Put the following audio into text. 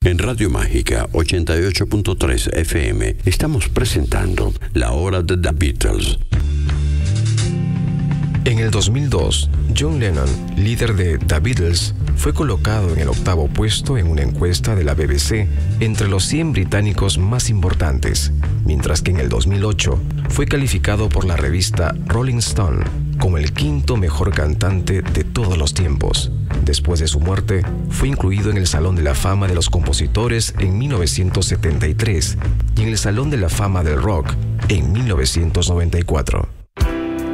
En Radio Mágica 88.3 FM estamos presentando La Hora de The Beatles. En el 2002, John Lennon, líder de The Beatles, fue colocado en el 8º puesto en una encuesta de la BBC entre los 100 británicos más importantes, mientras que en el 2008 fue calificado por la revista Rolling Stone como el 5º mejor cantante de todos los tiempos. Después de su muerte, fue incluido en el Salón de la Fama de los Compositores en 1973 y en el Salón de la Fama del Rock en 1994.